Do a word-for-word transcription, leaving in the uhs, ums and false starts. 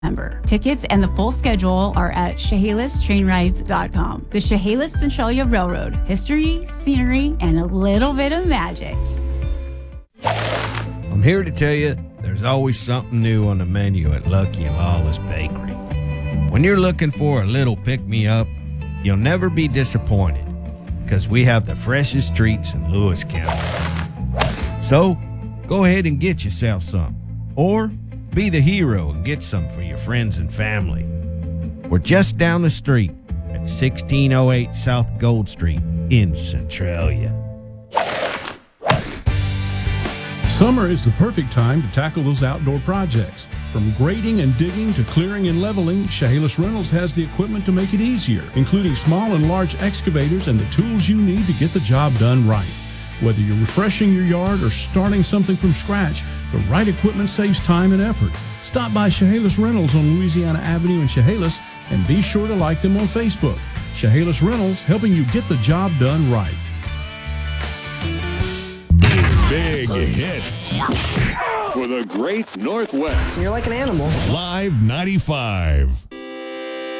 member. Tickets and the full schedule are at Chehalis Train Rides dot com. The Chehalis Centralia Railroad. History, scenery, and a little bit of magic. I'm here to tell you there's always something new on the menu at Lucky and Lawless Bakery. When you're looking for a little pick-me-up, you'll never be disappointed because we have the freshest treats in Lewis County. So, go ahead and get yourself some. Or be the hero and get some for your friends and family. We're just down the street at sixteen oh eight South Gold Street in Centralia. Summer is the perfect time to tackle those outdoor projects. From grading and digging to clearing and leveling, Chehalis Reynolds has the equipment to make it easier, including small and large excavators and the tools you need to get the job done right. Whether you're refreshing your yard or starting something from scratch, the right equipment saves time and effort. Stop by Chehalis Reynolds on Louisiana Avenue in Chehalis and be sure to like them on Facebook. Chehalis Reynolds, helping you get the job done right. Big hits for the Great Northwest. You're like an animal. Live ninety-five.